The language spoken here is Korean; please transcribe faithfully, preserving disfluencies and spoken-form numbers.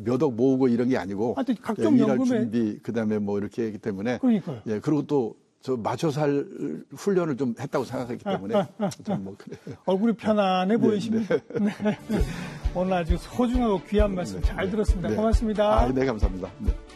몇 억 모으고 이런 게 아니고 하여튼 각종 예, 일할 연금에 준비 그다음에 뭐 이렇게 했기 때문에 그러니까요. 예, 그리고 또 저 맞춰 살 훈련을 좀 했다고 생각했기 때문에 아, 아, 아, 좀 뭐 그래요. 얼굴이 편안해 네, 보이십니다. 네. 네. 오늘 아주 소중하고 귀한 말씀 네, 잘 네, 들었습니다. 네. 고맙습니다. 아, 네, 감사합니다. 네.